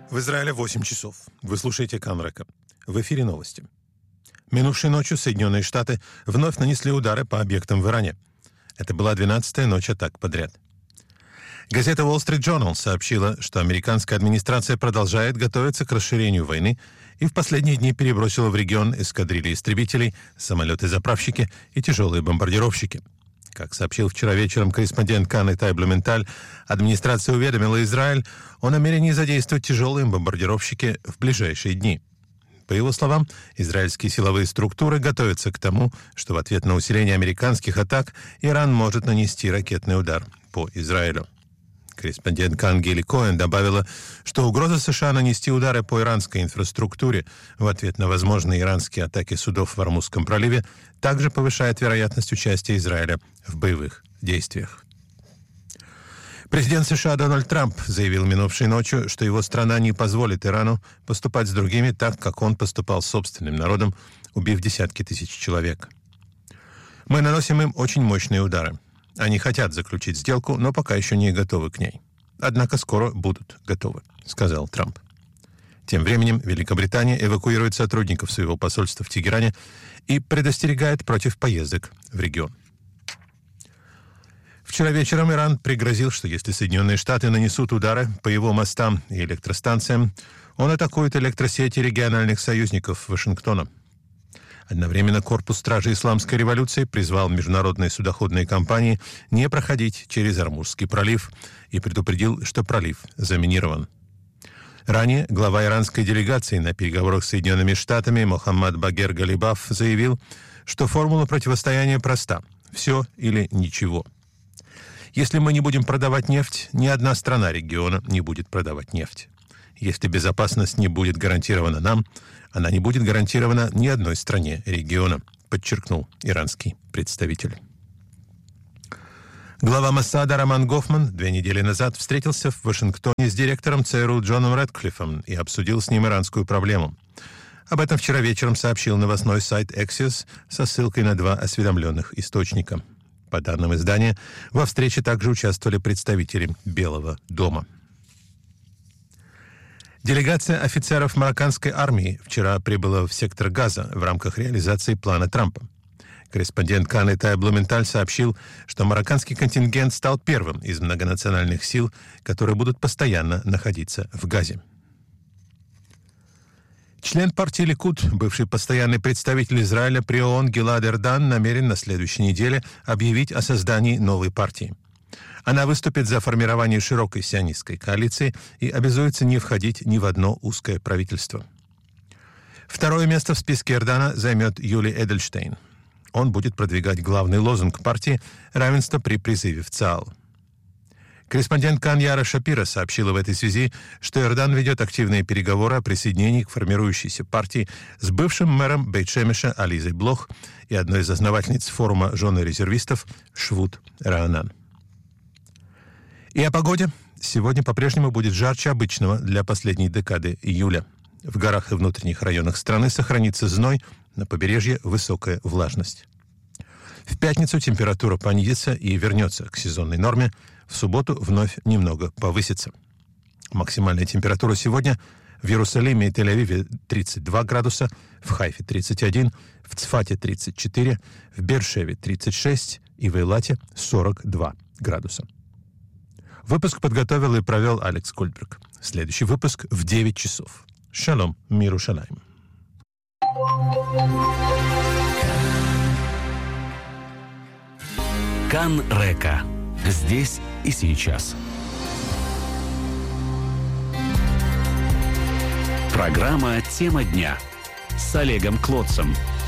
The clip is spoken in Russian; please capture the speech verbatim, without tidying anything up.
В Израиле восемь часов. Вы слушаете Кан Река. В эфире новости. Минувшей ночью Соединенные Штаты вновь нанесли удары по объектам в Иране. Это была двенадцатая ночь атак подряд. Газета Wall Street Journal сообщила, что американская администрация продолжает готовиться к расширению войны и в последние дни перебросила в регион эскадрильи истребителей, самолеты-заправщики и тяжелые бомбардировщики. Как сообщил вчера вечером корреспондент Кан Итай Блюменталь, администрация уведомила Израиль о намерении задействовать тяжелые бомбардировщики в ближайшие дни. По его словам, израильские силовые структуры готовятся к тому, что в ответ на усиление американских атак Иран может нанести ракетный удар по Израилю. Корреспондент Кан Гили Коэн добавила, что угроза США нанести удары по иранской инфраструктуре в ответ на возможные иранские атаки судов в Ормузском проливе также повышает вероятность участия Израиля в боевых действиях. Президент США Дональд Трамп заявил минувшей ночью, что его страна не позволит Ирану поступать с другими так, как он поступал с собственным народом, убив десятки тысяч человек. «Мы наносим им очень мощные удары. Они хотят заключить сделку, но пока еще не готовы к ней. Однако скоро будут готовы», — сказал Трамп. Тем временем Великобритания эвакуирует сотрудников своего посольства в Тегеране и предостерегает против поездок в регион. Вчера вечером Иран пригрозил, что если Соединенные Штаты нанесут удары по его мостам и электростанциям, он атакует электросети региональных союзников Вашингтона. Одновременно корпус стражи Исламской революции призвал международные судоходные компании не проходить через Ормузский пролив и предупредил, что пролив заминирован. Ранее глава иранской делегации на переговорах с Соединенными Штатами Мохаммад Багер Галибаф заявил, что формула противостояния проста – все или ничего. Если мы не будем продавать нефть, ни одна страна региона не будет продавать нефть. Если безопасность не будет гарантирована нам, она не будет гарантирована ни одной стране региона, подчеркнул иранский представитель. Глава Моссада Роман Гофман две недели назад встретился в Вашингтоне с директором ЦРУ Джоном Рэдклиффом и обсудил с ним иранскую проблему. Об этом вчера вечером сообщил новостной сайт Axios со ссылкой на два осведомленных источника. По данным издания, во встрече также участвовали представители Белого дома. Делегация офицеров марокканской армии вчера прибыла в сектор Газа в рамках реализации плана Трампа. Корреспондент Кан Итай Блюменталь сообщил, что марокканский контингент стал первым из многонациональных сил, которые будут постоянно находиться в Газе. Член партии Ликуд, бывший постоянный представитель Израиля при ООН Гилад Эрдан, намерен на следующей неделе объявить о создании новой партии. Она выступит за формирование широкой сионистской коалиции и обязуется не входить ни в одно узкое правительство. Второе место в списке Эрдана займет Юли Эдельштейн. Он будет продвигать главный лозунг партии «Равенство при призыве в ЦААЛ». Корреспондент Кан Яра Шапира сообщила в этой связи, что Эрдан ведет активные переговоры о присоединении к формирующейся партии с бывшим мэром Бейт-Шемеша Ализой Блох и одной из основательниц форума жены резервистов Швуд Раанан. И о погоде. Сегодня по-прежнему будет жарче обычного для последней декады июля. В горах и внутренних районах страны сохранится зной, на побережье высокая влажность. В пятницу температура понизится и вернется к сезонной норме. В субботу вновь немного повысится. Максимальная температура сегодня в Иерусалиме и Тель-Авиве тридцать два градуса, в Хайфе тридцать один, в Цфате тридцать четыре, в Беэр-Шеве тридцать шесть и в Эйлате сорок два градуса. Выпуск подготовил и провел Алекс Кольберг. Следующий выпуск в девять часов. Шалом, мир Иерушалаим. Кан Река. Здесь и сейчас. Программа «Тема дня» с Олегом Клотцем.